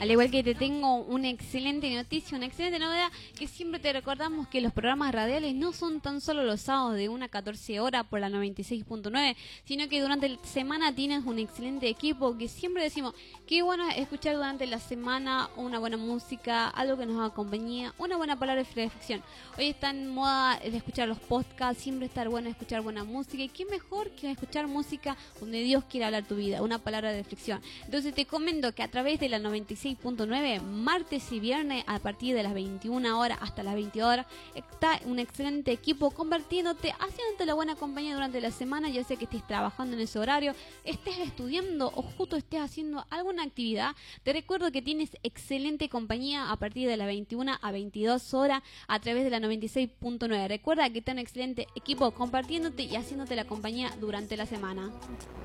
Al igual que te tengo una excelente noticia, una excelente novedad, que siempre te recordamos que los programas radiales no son tan solo los sábados de 1 a 14 horas por la 96.9, sino que durante la semana tienes un excelente equipo que siempre decimos, qué bueno escuchar durante la semana una buena música, algo que nos haga compañía, una buena palabra de reflexión. Hoy está en moda de escuchar los podcasts, siempre estar bueno escuchar buena música, y qué mejor que escuchar música donde Dios quiere hablar tu vida, una palabra de reflexión. Entonces te comento que a través de la 96.9, martes y viernes a partir de las 21 horas hasta las 20 horas, está un excelente equipo compartiéndote, haciéndote la buena compañía durante la semana, ya sea que estés trabajando en ese horario, estés estudiando o justo estés haciendo alguna actividad. Te recuerdo que tienes excelente compañía a partir de las 21 a 22 horas a través de la 96.9. Recuerda que está un excelente equipo compartiéndote y haciéndote la compañía durante la semana.